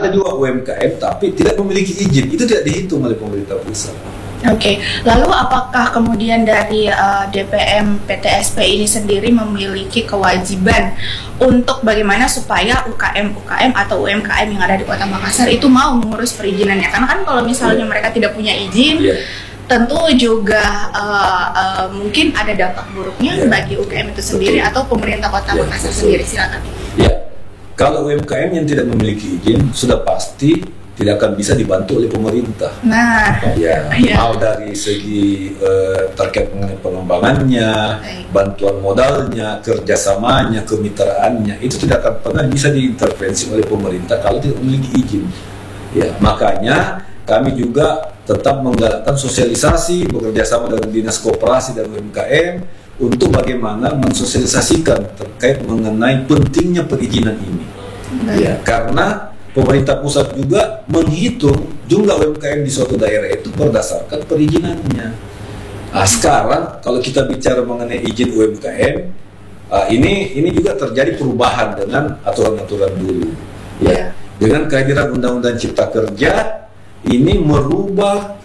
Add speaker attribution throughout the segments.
Speaker 1: ada juga UMKM tapi tidak memiliki izin, itu tidak dihitung oleh pemerintah pusat.
Speaker 2: Oke, lalu apakah kemudian dari DPM PTSP ini sendiri memiliki kewajiban untuk bagaimana supaya UKM atau UMKM yang ada di Kota Makassar itu mau mengurus perizinannya? Karena kan kalau misalnya mereka tidak punya izin, tentu juga mungkin ada dampak buruknya bagi UKM itu sendiri atau pemerintah Kota Makassar sendiri. Silakan.
Speaker 1: Ya, kalau UMKM yang tidak memiliki izin sudah pasti tidak akan bisa dibantu oleh pemerintah.
Speaker 2: Nah,
Speaker 1: mau dari segi terkait mengenai pengembangannya, bantuan modalnya, kerjasamanya, kemitraannya, itu tidak akan pernah bisa diintervensi oleh pemerintah kalau tidak memiliki izin. Ya, makanya kami juga tetap menggalakkan sosialisasi, bekerjasama dengan Dinas Koperasi dan UMKM untuk bagaimana mensosialisasikan terkait mengenai pentingnya perizinan ini. Ya, karena pemerintah pusat juga menghitung jumlah UMKM di suatu daerah itu berdasarkan perizinannya. Nah, sekarang kalau kita bicara mengenai izin UMKM, ini juga terjadi perubahan dengan aturan-aturan dulu. Ya, dengan kehadiran Undang-Undang Cipta Kerja ini merubah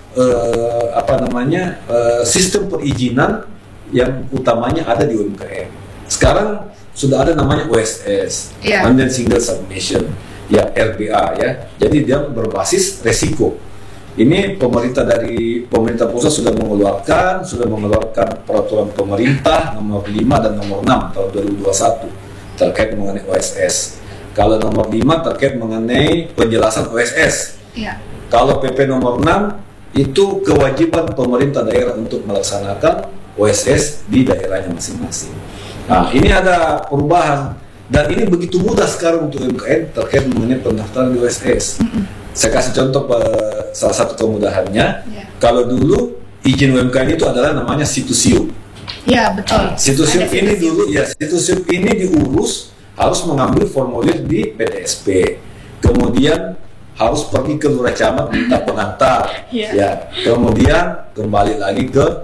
Speaker 1: sistem perizinan yang utamanya ada di UMKM. Sekarang sudah ada namanya OSS, Mandate Single Submission. Ya, RBA ya. Jadi dia berbasis resiko. Ini pemerintah pusat sudah mengeluarkan peraturan pemerintah nomor 5 dan nomor 6 tahun 2021 terkait mengenai OSS. Kalau nomor 5 terkait mengenai penjelasan OSS. Kalau PP nomor 6 itu kewajiban pemerintah daerah untuk melaksanakan OSS di daerahnya masing-masing. Nah, ini ada perubahan. Dan ini begitu mudah sekarang untuk UMKM terkait mengenai pendaftaran di OSS. Saya kasih contoh salah satu kemudahannya. Kalau dulu izin UMKM itu adalah namanya Situsiup.
Speaker 2: Ya, betul.
Speaker 1: Situsiup ini dulu Situsiup ini diurus harus mengambil formulir di PTSP. Kemudian harus pergi ke lurah camat minta pengantar. Ya, kemudian kembali lagi ke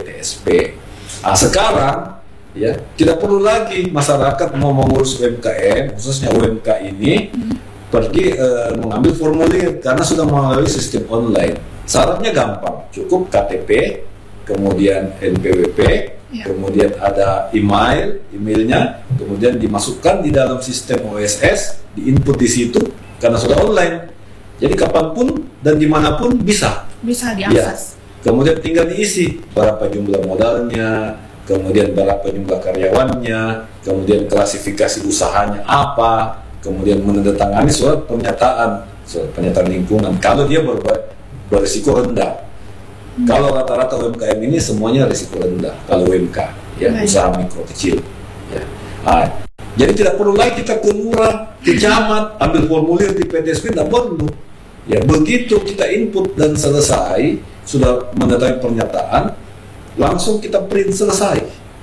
Speaker 1: PTSP. Nah, sekarang ya, tidak perlu lagi masyarakat mau mengurus UMKM, khususnya UMK ini pergi mengambil formulir karena sudah melalui sistem online. Syaratnya gampang, cukup KTP, kemudian NPWP, kemudian ada emailnya, kemudian dimasukkan di dalam sistem OSS, diinput di situ karena sudah online. Jadi kapanpun dan dimanapun bisa
Speaker 2: diakses.
Speaker 1: Kemudian tinggal diisi berapa jumlah modalnya, kemudian berapa jumlah karyawannya, kemudian klasifikasi usahanya apa, kemudian menandatangani surat pernyataan lingkungan kalau dia berisiko rendah. Kalau rata-rata UMKM ini semuanya risiko rendah kalau UMK, ya, usaha mikro kecil. Ya. Nah, jadi tidak perlu lagi kita ke lurah, ke camat, ambil formulir di PTSP, tidak perlu. Ya, begitu kita input dan selesai, sudah mendatangi pernyataan, langsung kita print, selesai.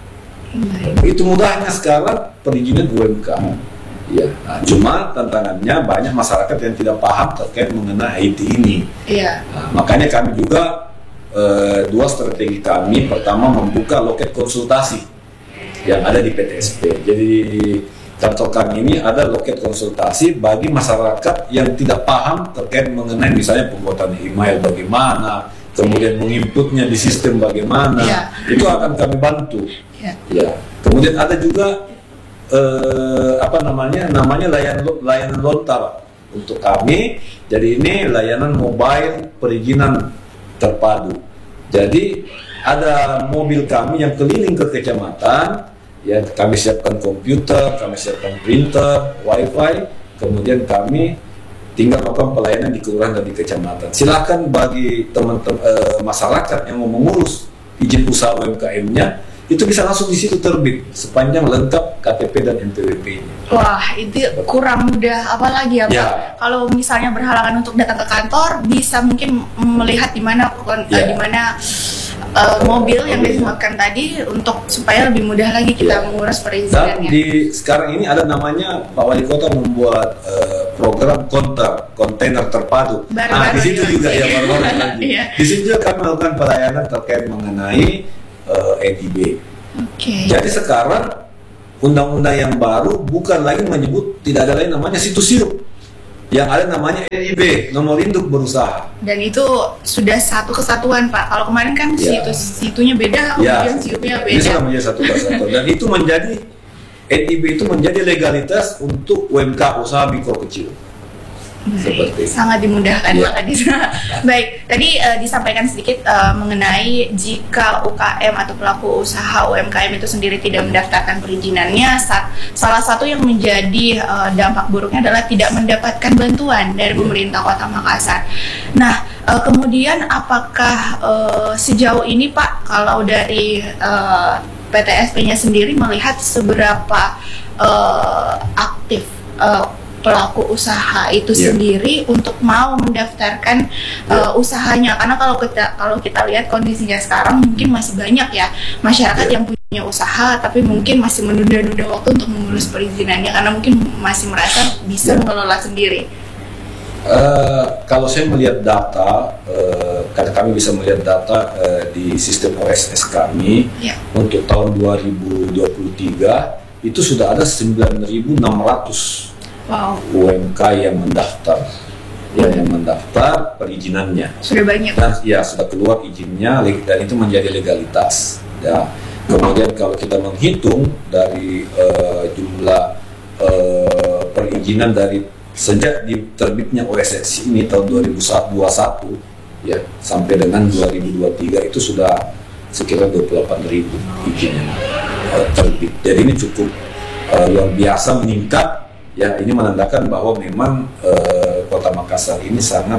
Speaker 1: Itu mudahnya sekarang perizinan UMK. Ya, nah, cuma tantangannya banyak masyarakat yang tidak paham terkait mengenai IT ini. Nah, makanya kami juga dua strategi kami. Pertama, membuka loket konsultasi yang ada di PTSP. Jadi kantor kami ini ada loket konsultasi bagi masyarakat yang tidak paham terkait mengenai misalnya pembuatan email bagaimana, kemudian menginputnya di sistem bagaimana, itu akan kami bantu. Ya. Kemudian ada juga namanya layanan lontar untuk kami. Jadi ini layanan mobile perizinan terpadu. Jadi ada mobil kami yang keliling ke kecamatan, ya, kami siapkan komputer, kami siapkan printer, wifi, kemudian kami tinggal melakukan pelayanan di kelurahan dan di kecamatan. Silakan bagi teman-teman masyarakat yang mau mengurus izin usaha UMKM-nya, itu bisa langsung di situ terbit sepanjang lengkap KTP dan NPWP-nya.
Speaker 2: Wah, itu kurang mudah apalagi ya, Pak? Kalau misalnya berhalangan untuk datang ke kantor, bisa mungkin melihat di mana mobil yang disebutkan tadi untuk supaya lebih mudah lagi kita mengurus perizinannya.
Speaker 1: Dan sekarang ini ada namanya Pak Wali Kota membuat program kontainer terpadu. Di situ juga di situ juga kami melakukan pelayanan terkait mengenai NIB. Jadi sekarang undang-undang yang baru bukan lagi menyebut, tidak ada lagi namanya Situsiup, yang ada namanya NIB, nomor induk berusaha.
Speaker 2: Dan itu sudah satu kesatuan, Pak. Kalau kemarin kan situnya beda, kemudian situnya beda.
Speaker 1: Ini sudah menjadi satu kesatuan. Dan itu menjadi NIB itu menjadi legalitas untuk UMK, usaha mikro kecil.
Speaker 2: Baik, sangat dimudahkan Pak Kadis. Baik, tadi disampaikan sedikit mengenai jika UKM atau pelaku usaha UMKM itu sendiri tidak mendaftarkan perizinannya, salah satu yang menjadi dampak buruknya adalah tidak mendapatkan bantuan dari pemerintah Kota Makassar. Nah, kemudian apakah sejauh ini Pak, kalau dari PTSP-nya sendiri melihat seberapa aktif pelaku usaha itu sendiri untuk mau mendaftarkan usahanya, karena kalau kita lihat kondisinya sekarang mungkin masih banyak ya masyarakat yang punya usaha tapi mungkin masih menunda-nunda waktu untuk mengurus perizinannya karena mungkin masih merasa bisa mengelola sendiri.
Speaker 1: Kalau saya melihat data, karena kami bisa melihat data di sistem OSS kami untuk tahun 2023 itu sudah ada 9.600 UMK yang mendaftar, yang mendaftar perizinannya.
Speaker 2: Sudah banyak.
Speaker 1: Dan sudah keluar izinnya dan itu menjadi legalitas. Ya. Kemudian kalau kita menghitung dari jumlah perizinan dari sejak terbitnya OSS ini tahun 2021 ya sampai dengan 2023 itu sudah sekitar 28.000 izin yang terbit. Jadi ini cukup luar biasa meningkat. Ya, ini menandakan bahwa memang Kota Makassar ini sangat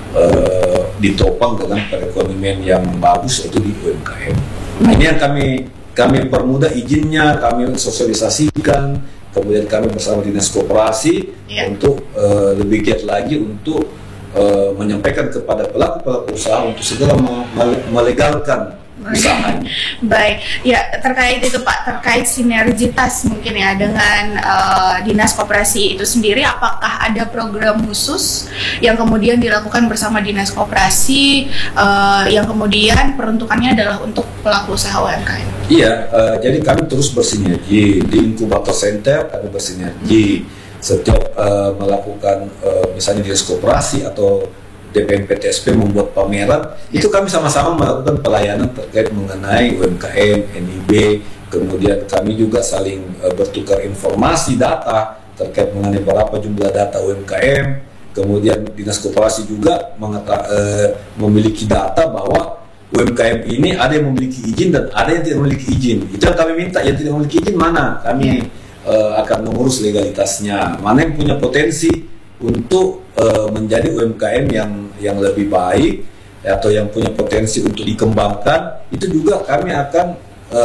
Speaker 1: ditopang dengan perekonomian yang bagus, yaitu di UMKM. Nah, ini yang kami permudah izinnya, kami sosialisasikan, kemudian kami bersama Dinas Koperasi untuk lebih giat lagi untuk menyampaikan kepada pelaku usaha untuk segera melegalkan usahanya.
Speaker 2: Baik, ya terkait itu Pak, terkait sinergitas mungkin ya dengan Dinas Koperasi itu sendiri, apakah ada program khusus yang kemudian dilakukan bersama Dinas Koperasi yang kemudian peruntukannya adalah untuk pelaku usaha UMKM?
Speaker 1: Iya, jadi kami terus bersinergi di inkubator center, kami bersinergi setiap melakukan misalnya Dinas Koperasi atau DPM PTSP membuat pameran, itu kami sama-sama melakukan pelayanan terkait mengenai UMKM, NIB, kemudian kami juga saling bertukar informasi data terkait mengenai berapa jumlah data UMKM, kemudian Dinas Koperasi juga memiliki data bahwa UMKM ini ada yang memiliki izin dan ada yang tidak memiliki izin. Itu yang kami minta, yang tidak memiliki izin mana? Kami akan mengurus legalitasnya, mana yang punya potensi untuk menjadi UMKM yang lebih baik atau yang punya potensi untuk dikembangkan, itu juga kami akan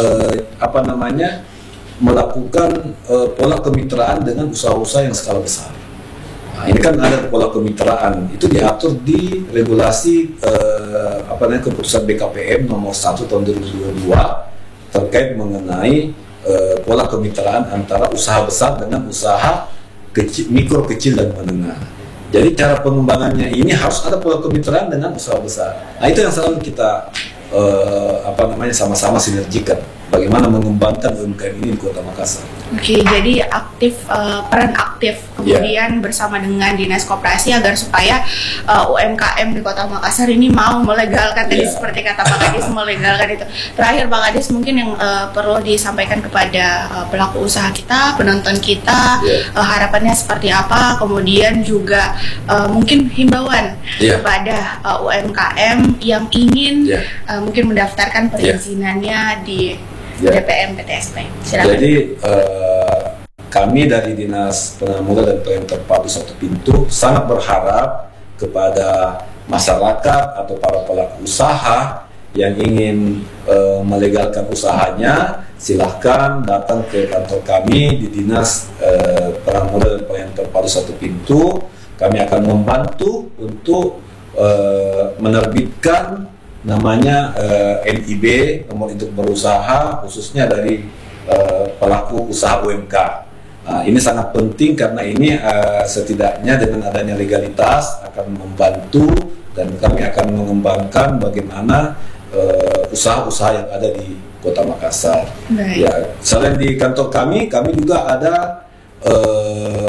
Speaker 1: melakukan pola kemitraan dengan usaha-usaha yang skala besar. Nah, ini kan ada pola kemitraan, itu diatur di regulasi keputusan BKPM nomor 1 tahun 2022 terkait mengenai pola kemitraan antara usaha besar dengan usaha mikro, kecil, dan menengah. Jadi cara pengembangannya ini harus ada pola kemitraan dengan usaha besar. Nah, itu yang selalu kita sama-sama sinergikan. Bagaimana mengembangkan UMKM ini di Kota Makassar.
Speaker 2: Oke, jadi peran aktif kemudian bersama dengan Dinas Koperasi agar supaya UMKM di Kota Makassar ini mau melegalkan tadi seperti kata Pak Kadis, melegalkan itu. Terakhir Pak Kadis, mungkin yang perlu disampaikan kepada pelaku usaha kita, penonton kita, harapannya seperti apa, kemudian juga mungkin himbauan kepada UMKM yang ingin mungkin mendaftarkan perizinannya di DPM PTSP. Silakan.
Speaker 1: Jadi kami dari Dinas Penanaman Modal dan Pelayanan Terpadu Satu Pintu sangat berharap kepada masyarakat atau para pelaku usaha yang ingin melegalkan usahanya, silahkan datang ke kantor kami di Dinas Penanaman Modal dan Pelayanan Terpadu Satu Pintu. Kami akan membantu untuk menerbitkan namanya NIB, nomor induk berusaha, khususnya dari pelaku usaha UMK. Ini sangat penting karena ini setidaknya dengan adanya legalitas akan membantu dan kami akan mengembangkan bagaimana usaha-usaha yang ada di Kota Makassar. Ya, selain di kantor kami juga ada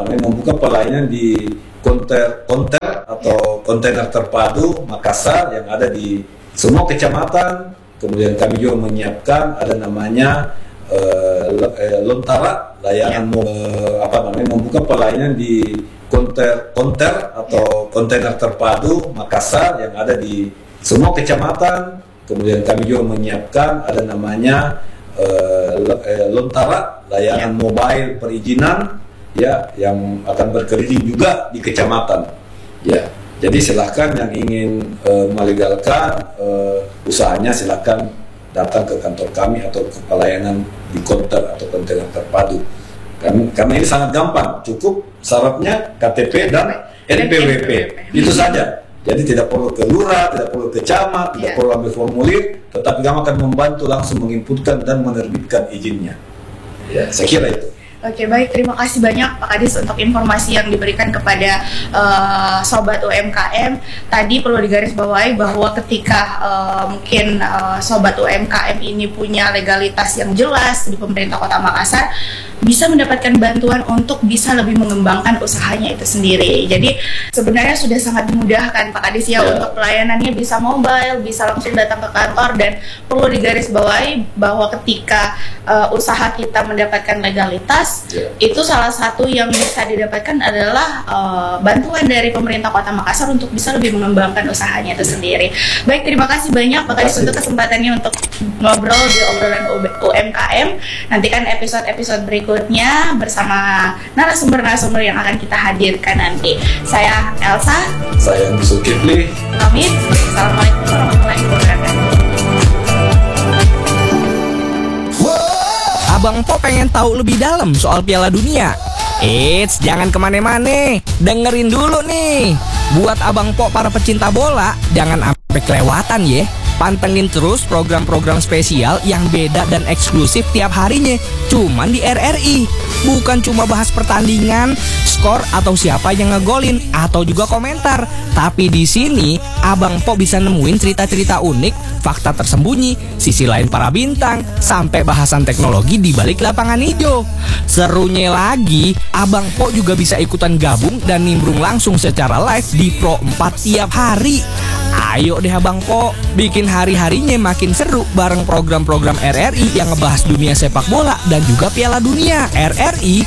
Speaker 1: membuka pelayanan di konter atau kontainer terpadu Makassar yang ada di semua kecamatan. Kemudian kami juga menyiapkan ada namanya Lontara, layanan membuka pelayanan di konter atau kontainer terpadu Makassar yang ada di semua kecamatan. Kemudian kami juga menyiapkan ada namanya Lontara, layanan mobile perizinan ya, yang akan berkeliling juga di kecamatan ya. Jadi silahkan yang ingin melegalkan usahanya silahkan datang ke kantor kami atau ke pelayanan di konter atau kontainer terpadu. Karena ini sangat gampang, cukup syaratnya KTP dan NPWP, itu saja. Jadi tidak perlu ke lurah, tidak perlu ke camat, tidak perlu ambil formulir, tetapi kami akan membantu langsung menginputkan dan menerbitkan izinnya. Ya, saya kira itu.
Speaker 2: Oke, baik, terima kasih banyak Pak Kadis untuk informasi yang diberikan kepada Sobat UMKM. Tadi perlu digarisbawahi bahwa ketika mungkin Sobat UMKM ini punya legalitas yang jelas di pemerintah Kota Makassar, bisa mendapatkan bantuan untuk bisa lebih mengembangkan usahanya itu sendiri. Jadi sebenarnya sudah sangat dimudahkan Pak Kadis ya, untuk pelayanannya bisa mobile, bisa langsung datang ke kantor, dan perlu digarisbawahi bahwa ketika usaha kita mendapatkan legalitas, itu salah satu yang bisa didapatkan adalah bantuan dari pemerintah Kota Makassar untuk bisa lebih mengembangkan usahanya itu sendiri. Baik, terima kasih banyak Pak Kadis untuk kesempatannya untuk ngobrol di obrolan UMKM. Nantikan episode-episode berikutnya bersama narasumber-narasumber yang akan kita hadirkan nanti. Saya Elsa.
Speaker 1: Saya Zulkifli.
Speaker 2: Pamit. Assalamualaikum warahmatullahi wabarakatuh.
Speaker 3: Abang Po pengen tahu lebih dalam soal Piala Dunia? Eits, jangan kemana-mana, dengerin dulu nih. Buat Abang Po para pecinta bola, jangan sampai kelewatan ya. Pantengin terus program-program spesial yang beda dan eksklusif tiap harinya, cuman di RRI. Bukan cuma bahas pertandingan, skor atau siapa yang ngegolin, atau juga komentar. Tapi di sini Abang Po bisa nemuin cerita-cerita unik, fakta tersembunyi, sisi lain para bintang, sampai bahasan teknologi di balik lapangan hijau. Serunya lagi, Abang Po juga bisa ikutan gabung dan nimbrung langsung secara live di Pro 4 tiap hari. Ayo deh Abang Po, bikin hari-harinya makin seru bareng program-program RRI yang ngebahas dunia sepak bola dan juga Piala Dunia. RRI